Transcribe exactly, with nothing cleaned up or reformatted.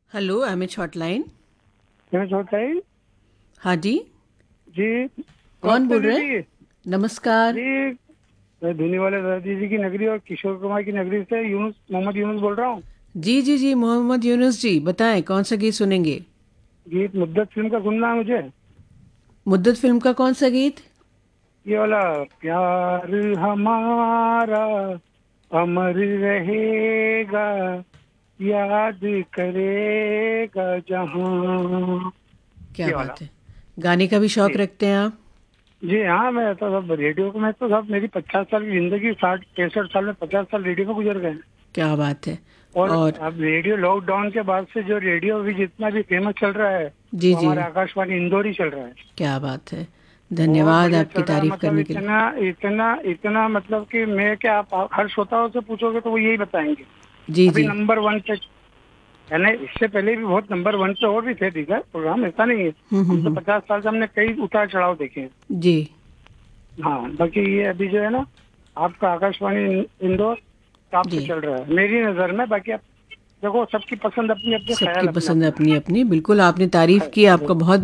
Hello M H hotline. मैं छोटा ही हाँ जी। जी। कौन नमस्ते बोल रहे हैं? दीदी नमस्कार। जी। मैं धुनी वाले दादी जी की नगरी और किशोर कुमार की नगरी से यूनुस मोहम्मद यूनुस बोल रहा हूँ। जी जी जी, मोहम्मद यूनुस जी, बताएं कौन सा गीत सुनेंगे? गीत मुद्दत फिल्म का सुनना है मुझे। मुद्दत फिल्म का कौन सा गीत? ये वाला प्यार हमारा अमर रहेगा, याद करेगा जहां। क्या ये वाला। बात है। गाने का भी शौक जी रखते हैं आप? जी हाँ, मैं तो सब रेडियो को, मैं तो सब मेरी पचास साल की जिंदगी, साठ पैंसठ साल में पचास साल रेडियो में गुजर गए हैं। क्या बात है। और और अब रेडियो लॉकडाउन के बाद से जो रेडियो भी जितना भी फेमस चल रहा है, जी वो जी, हमारा आकाशवाणी इंदौर ही चल रहा है। क्या बात है। बहुत धन्यवाद बढ़िया आपकी चल रहा है, तारीफ मतलब करने के लिए। इतना इतना इतना, मतलब कि मैं क्या, आप हर श्रोताओं से पूछोगे तो वो यही बताएंगे। जी अभी जी। नंबर वन पे, यानी इससे पहले भी बहुत नंबर वन पे और भी थे दीगर प्रोग्राम, ऐसा नहीं है। हम्म हम्म हम तो हम्म, पचास साल से हमने कई उतार चढ़ाव देखे हैं। जी हाँ, बाकी ये अभी जो है ना, आपका आकाशवाणी इंदौर टॉप पे जी। चल रहा है मेरी नजर में। बाकी आप देखो, सबकी पसंद अपनी अपनी, सबकी ख्याल अपना पसंद अपना अपनी अपनी, बिल्कुल आपने तारीफ की, आपका है। बहुत